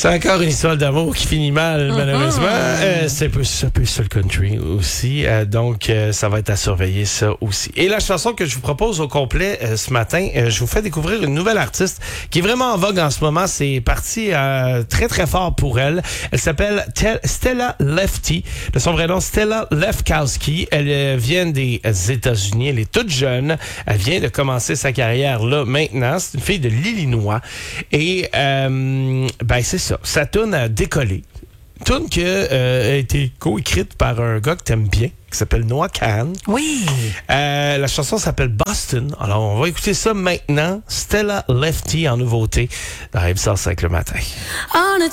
C'est encore une histoire d'amour qui finit mal, malheureusement. C'est un peu ça le country aussi. Donc, ça va être à surveiller, ça aussi. Et la chanson que je vous propose au complet ce matin, je vous fais découvrir une nouvelle artiste qui est vraiment en vogue en ce moment. C'est parti très, très fort pour elle. Elle s'appelle Stella Lefty. De son vrai nom, Stella Lefkowski. Elle vient des États-Unis. Elle est toute jeune. Elle vient de commencer sa carrière là maintenant. C'est une fille de l'Illinois. Et c'est ça. Sa toune a décollé. Toune qui a été co-écrite par un gars que t'aimes bien, qui s'appelle Noah Kahan. Oui. La chanson s'appelle Boston. Alors, on va écouter ça maintenant. Stella Lefty en nouveauté dans Rêve 5 le matin. On a